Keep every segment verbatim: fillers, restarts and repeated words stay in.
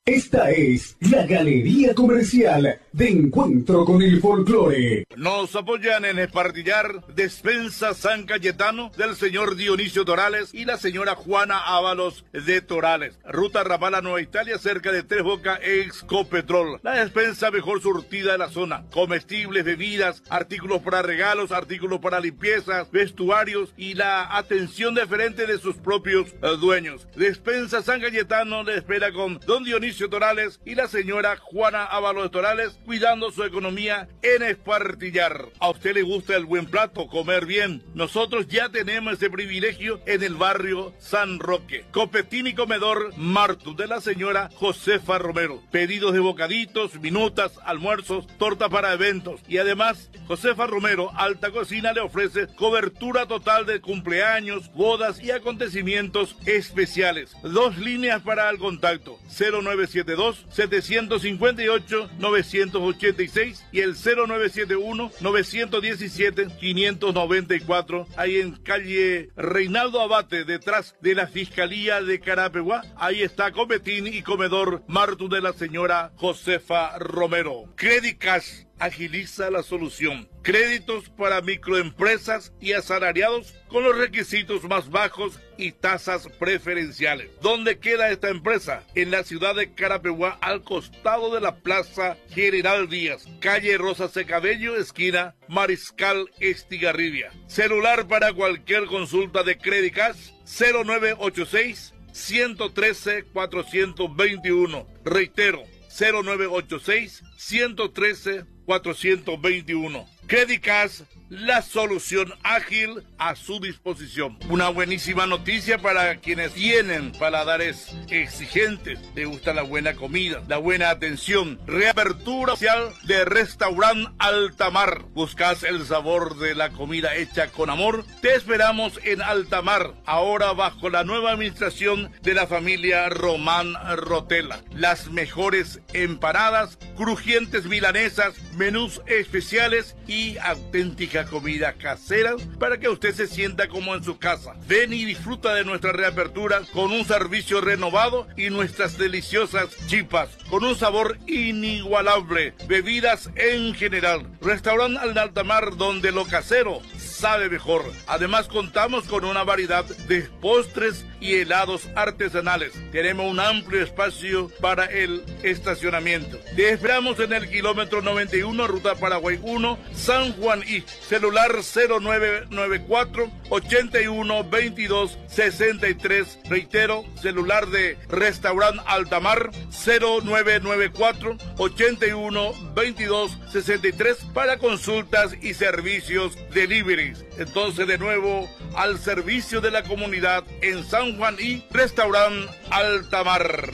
Esta es la Galería Comercial de Encuentro con el Folclore. Nos apoyan en Espartillar Despensa San Cayetano del señor Dionisio Torales y la señora Juana Ábalos de Torales. Ruta Ramala Nueva Italia, cerca de Tres Bocas, Excopetrol. La despensa mejor surtida de la zona. Comestibles, bebidas, artículos para regalos, artículos para limpiezas, vestuarios y la atención deferente de sus propios eh, dueños. Despensa San Cayetano le espera con don Dionisio Torales y la señora Juana Ábalos de Torales, cuidando su economía en Espartillar. ¿A usted le gusta el buen plato, comer bien? Nosotros ya tenemos ese privilegio en el barrio San Roque. Copetín y Comedor Martu de la señora Josefa Romero. Pedidos de bocaditos, minutas, almuerzos, torta para eventos. Y además, Josefa Romero, Alta Cocina, le ofrece cobertura total de cumpleaños, bodas y acontecimientos especiales. Dos líneas para el contacto: cero nueve siete dos, siete cinco ocho, nueve ocho seis y el cero nueve siete uno, nueve uno siete, cinco nueve cuatro, ahí en calle Reinaldo Abate, detrás de la Fiscalía de Carapeguá. Ahí está Copetín y Comedor Martu de la señora Josefa Romero. Credit Cash agiliza la solución. Créditos para microempresas y asalariados con los requisitos más bajos y tasas preferenciales. ¿Dónde queda esta empresa? En la ciudad de Carapeguá, al costado de la Plaza General Díaz, calle Rosa Secabello, esquina Mariscal Estigarribia. Celular para cualquier consulta de Credit Cash: cero nueve ocho seis, uno uno tres, cuatro dos uno. Reitero, cero nueve ocho seis, uno uno tres, cuatro dos uno. Credit Cash, la solución ágil a su disposición. Una buenísima noticia para quienes tienen paladares exigentes. Te gusta la buena comida, la buena atención. Reapertura oficial de Restaurant Altamar. ¿Buscas el sabor de la comida hecha con amor? Te esperamos en Altamar, ahora bajo la nueva administración de la familia Román Rotela. Las mejores empanadas, crujientes milanesas, menús especiales y auténtica comida casera para que usted se sienta como en su casa. Ven y disfruta de nuestra reapertura con un servicio renovado y nuestras deliciosas chipas con un sabor inigualable. Bebidas en general. Restaurante Al Altamar, donde lo casero sabe mejor. Además, contamos con una variedad de postres y helados artesanales. Tenemos un amplio espacio para el estacionamiento. Te esperamos en el kilómetro noventa y uno, ruta Paraguay uno, San Juan y celular cero nueve nueve cuatro, ochenta y uno, veintidós, sesenta y tres. Reitero, celular de Restaurant Altamar cero nueve nueve cuatro, ochenta y uno, veintidós, sesenta y tres para consultas y servicios delivery. Entonces, de nuevo, al servicio de la comunidad en San Juan y Restaurant Altamar.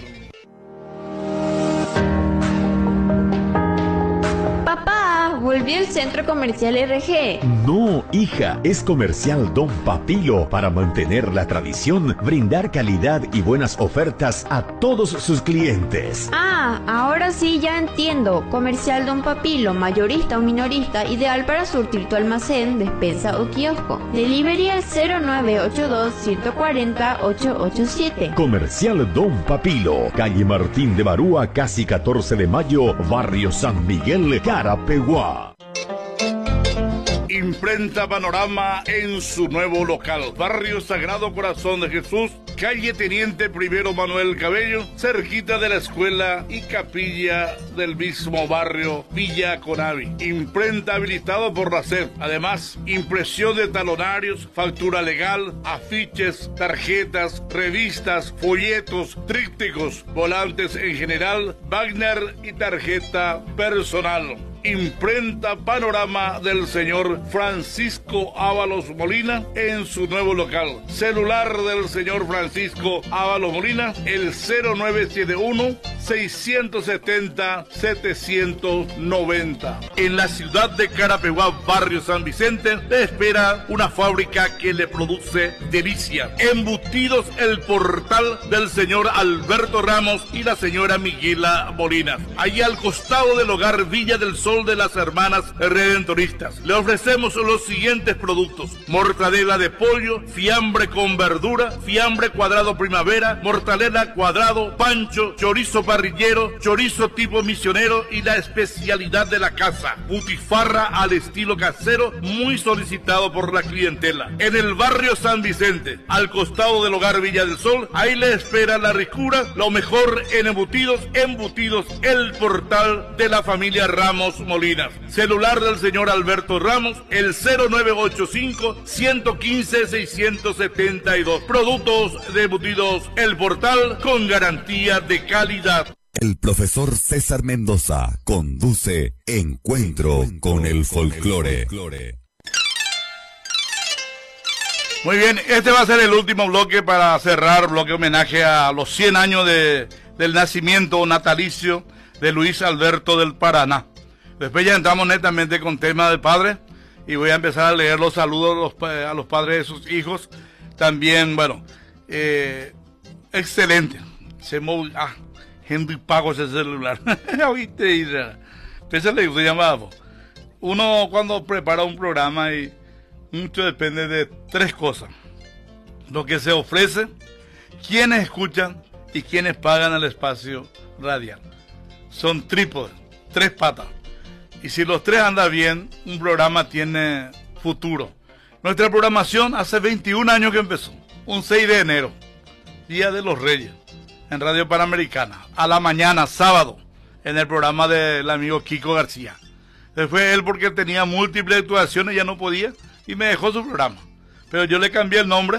Papá, volvió el centro comercial R G. No, hija, es Comercial Don Papilo, para mantener la tradición, brindar calidad y buenas ofertas a todos sus clientes. Ah, ahora sí ya entiendo. Comercial Don Papilo, mayorista o minorista, ideal para surtir tu almacén, despensa o kiosco. Delivery al cero nueve ocho dos, uno cuatro cero, ocho ocho siete. Comercial Don Papilo, calle Martín de Barúa, casi catorce de mayo, barrio San Miguel, Carapeguá. Imprenta Panorama en su nuevo local. Barrio Sagrado Corazón de Jesús, calle Teniente Primero Manuel Cabello, cerquita de la escuela y capilla del mismo barrio Villa Conavi. Imprenta habilitado por la S E P. Además, impresión de talonarios, factura legal, afiches, tarjetas, revistas, folletos, trípticos, volantes en general, Wagner y tarjeta personal. Imprenta Panorama del señor Francisco Ábalos Molina en su nuevo local. Celular del señor Francisco Ábalos Molina, el cero nueve siete uno, seis siete cero, siete nueve cero. En la ciudad de Carapeguá, barrio San Vicente, le espera una fábrica que le produce delicia. Embutidos El Portal del señor Alberto Ramos y la señora Miguela Molina. Allí al costado del hogar Villa del Sol de las Hermanas Redentoristas. Le ofrecemos los siguientes productos: mortadela de pollo, fiambre con verdura, fiambre cuadrado primavera, mortadela cuadrado, pancho, chorizo para parrillero, chorizo tipo misionero y la especialidad de la casa, butifarra al estilo casero, muy solicitado por la clientela. En el barrio San Vicente, al costado del Hogar Villa del Sol, ahí le espera la ricura, lo mejor en embutidos, embutidos, el portal de la familia Ramos Molinas. Celular del señor Alberto Ramos, el cero nueve ocho cinco, uno cinco, seis siete dos. Productos de embutidos, el portal con garantía de calidad. El profesor César Mendoza conduce Encuentro con el Folclore. Muy bien, este va a ser el último bloque para cerrar, bloque homenaje a los cien años de, del nacimiento natalicio de Luis Alberto del Paraná. Después ya entramos netamente con tema del padre y voy a empezar a leer los saludos a los, a los padres de sus hijos. También, bueno, eh, excelente. Se movió, ah, Henry pago ese celular. ¿Oíste? Pésale, usted llamaba. Uno cuando prepara un programa y mucho depende de tres cosas: lo que se ofrece, quienes escuchan y quienes pagan el espacio radial. Son trípodes, tres patas. Y si los tres andan bien, un programa tiene futuro. Nuestra programación hace veintiún años que empezó, un seis de enero, Día de los Reyes, en Radio Panamericana, a la mañana, sábado, en el programa del amigo Kiko García. Después él, porque tenía múltiples actuaciones, ya no podía, y me dejó su programa. Pero yo le cambié el nombre,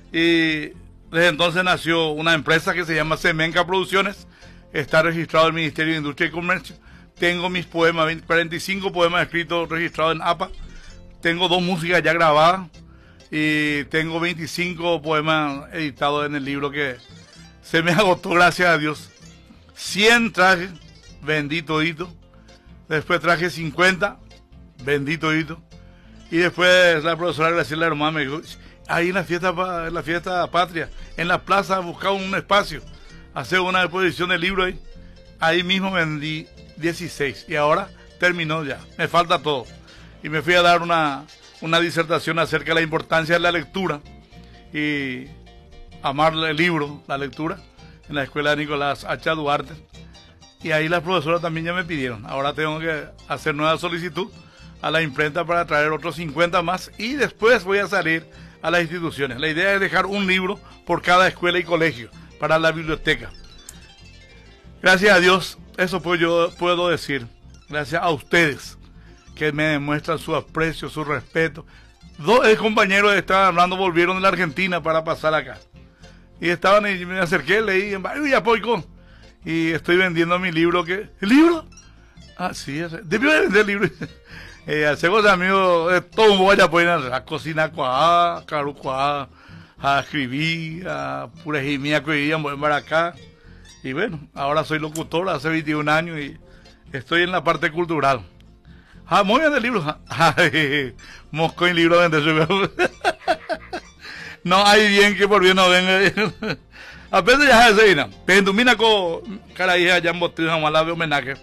y desde entonces nació una empresa que se llama Semenca Producciones, está registrado en el Ministerio de Industria y Comercio. Tengo mis poemas, cuarenta y cinco poemas escritos registrados en A P A. Tengo dos músicas ya grabadas y tengo veinticinco poemas editados en el libro que se me agotó, gracias a Dios. cien traje, bendito hito. Después traje cincuenta, bendito hito. Y después la profesora Graciela Hermana me dijo, ahí en la fiesta, en la fiesta patria, en la plaza, buscaba un espacio, hacer una exposición de libros ahí. Ahí mismo vendí dieciséis y ahora terminó ya, me falta todo. Y me fui a dar una, una disertación acerca de la importancia de la lectura y amar el libro, la lectura, en la escuela de Nicolás H. Duarte. Y ahí las profesoras también ya me pidieron. Ahora tengo que hacer nueva solicitud a la imprenta para traer otros cincuenta más y después voy a salir a las instituciones. La idea es dejar un libro por cada escuela y colegio para la biblioteca. Gracias a Dios, eso puedo, yo puedo decir. Gracias a ustedes que me demuestran su aprecio, su respeto. Dos compañeros estaban hablando, volvieron de la Argentina para pasar acá. Y estaban, y me acerqué, leí en Villapoico. Y estoy vendiendo mi libro. que ¿El libro? Ah, sí, debió de vender el libro. eh, Hacemos amigos, eh, todo un boya, pues, a cocinar cuajada, caro cuajada, a escribir, a pura jimía que vivían para acá. Y bueno, ahora soy locutor hace veintiún años y estoy en la parte cultural. Ah, muy bien el libro. Mosco en libro de no hay bien que por bien no venga. Apenas ya se vina. Pendumina con carayja ya en botín jamás de homenaje.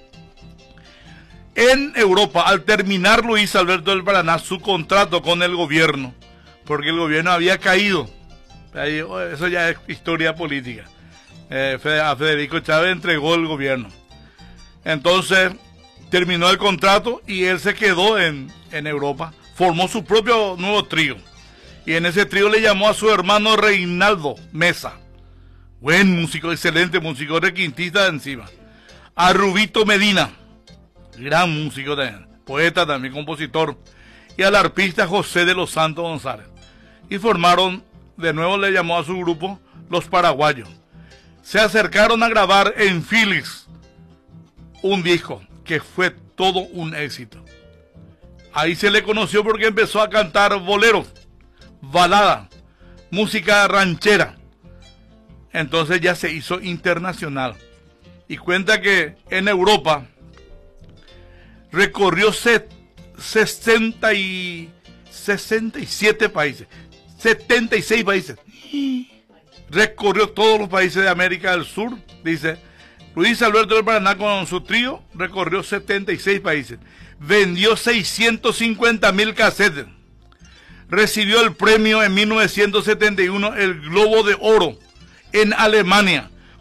En Europa, al terminar Luis Alberto del Paraná su contrato con el gobierno, porque el gobierno había caído. Eso ya es historia política. Eh, a Federico Chávez entregó el gobierno. Entonces terminó el contrato y él se quedó en, en Europa, formó su propio nuevo trío y en ese trío le llamó a su hermano Reinaldo Mesa, buen músico, excelente músico, requintista de encima, a Rubito Medina, gran músico también, poeta también, compositor, y al arpista José de los Santos González, y formaron, de nuevo le llamó a su grupo Los Paraguayos. Se acercaron a grabar en Philips un disco que fue todo un éxito. Ahí se le conoció porque empezó a cantar boleros, balada, música ranchera. Entonces ya se hizo internacional. Y cuenta que en Europa recorrió sesenta y siete países, setenta y seis países. Recorrió todos los países de América del Sur, dice. Luis Alberto del Paraná con su trío recorrió setenta y seis países. Vendió seiscientos cincuenta mil casetes. Recibió el premio en mil novecientos setenta y uno, el Globo de Oro, en Alemania,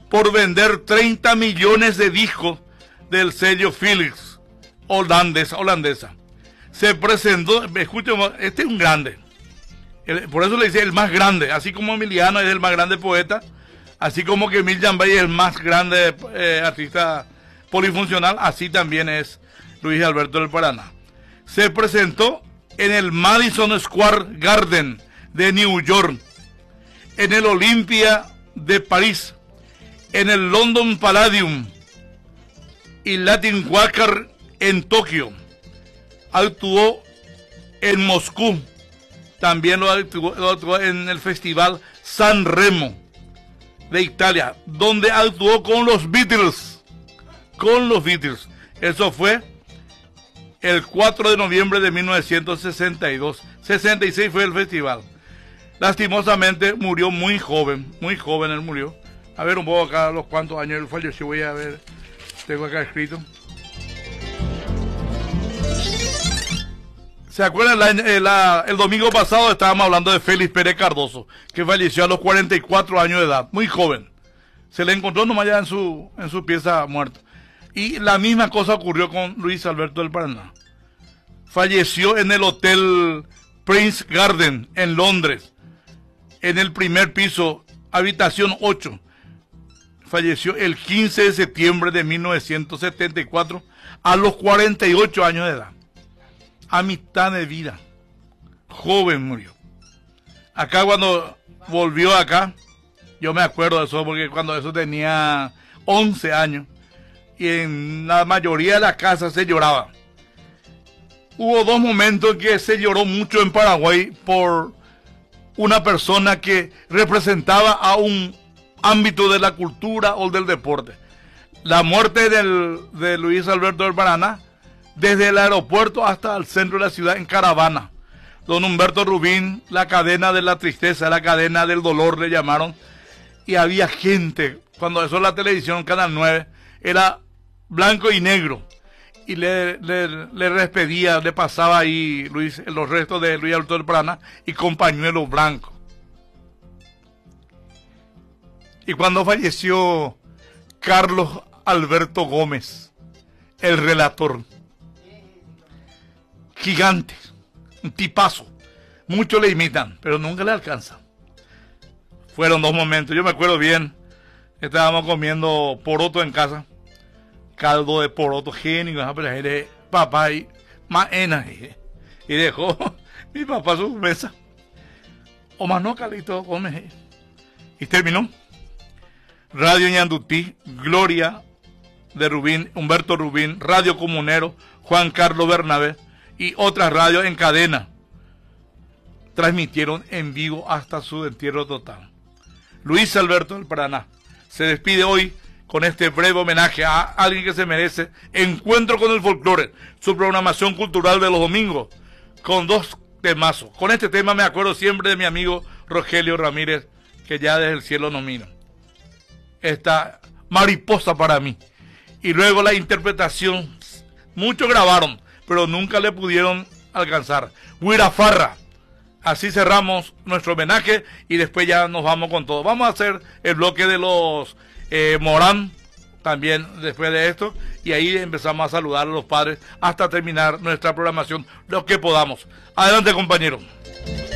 por vender treinta millones de discos del sello Philips, holandesa, holandesa. Se presentó, escuchen, este es un grande, el, por eso le dice el más grande, así como Emiliano es el más grande poeta, así como que Emil Jambay es el más grande eh, artista polifuncional, así también es Luis Alberto del Paraná. Se presentó en el Madison Square Garden de New York, en el Olympia de París, en el London Palladium y Latin Walker en Tokio. Actuó en Moscú, también lo actuó, lo actuó en el Festival San Remo de Italia, donde actuó con los Beatles, con los Beatles. Eso fue el cuatro de noviembre de mil novecientos sesenta y dos. sesenta y seis fue el festival. Lastimosamente murió muy joven, muy joven él murió. A ver un poco acá los cuantos años él falleció, voy a ver, tengo acá escrito. ¿Se acuerdan? La, eh, la, el domingo pasado estábamos hablando de Félix Pérez Cardoso, que falleció a los cuarenta y cuatro años de edad, muy joven. Se le encontró nomás ya en su, en su pieza muerto. Y la misma cosa ocurrió con Luis Alberto del Paraná. Falleció en el Hotel Prince Garden en Londres, en el primer piso, habitación ocho. Falleció el quince de septiembre de mil novecientos setenta y cuatro a los cuarenta y ocho años de edad. A mitad de vida. Joven murió. Acá cuando volvió acá, yo me acuerdo de eso porque cuando eso tenía once años y en la mayoría de las casas se lloraba. Hubo dos momentos en que se lloró mucho en Paraguay por una persona que representaba a un ámbito de la cultura o del deporte. La muerte del, de Luis Alberto del Paraná, desde el aeropuerto hasta el centro de la ciudad en caravana. Don Humberto Rubín, la cadena de la tristeza, la cadena del dolor le llamaron. Y había gente, cuando eso la televisión, Canal nueve, era blanco y negro. Y le, le, le despedía, le pasaba ahí Luis, los restos de Luis Alberto del Paraná y con pañuelo blanco. Y cuando falleció Carlos Alberto Gómez, el relator, gigante, un tipazo, muchos le imitan, pero nunca le alcanza. Fueron dos momentos, yo me acuerdo bien, estábamos comiendo poroto en casa, caldo de poroto génico, pero era papá y maena, y dejó mi papá su mesa, o más no, Calito Gómez, y terminó. Radio Ñandutí, Gloria de Rubín, Humberto Rubín, Radio Comunero, Juan Carlos Bernabé y otras radios en cadena transmitieron en vivo hasta su entierro total. Luis Alberto del Paraná se despide hoy con este breve homenaje a alguien que se merece. Encuentro con el folclore, su programación cultural de los domingos, con dos temazos. Con este tema me acuerdo siempre de mi amigo Rogelio Ramírez, que ya desde el cielo nos mira. Esta mariposa para mí. Y luego la interpretación, muchos grabaron, pero nunca le pudieron alcanzar. Huirafarra. Así cerramos nuestro homenaje y después ya nos vamos con todo. Vamos a hacer el bloque de los eh, Morán también después de esto y ahí empezamos a saludar a los padres hasta terminar nuestra programación, lo que podamos. Adelante, compañero.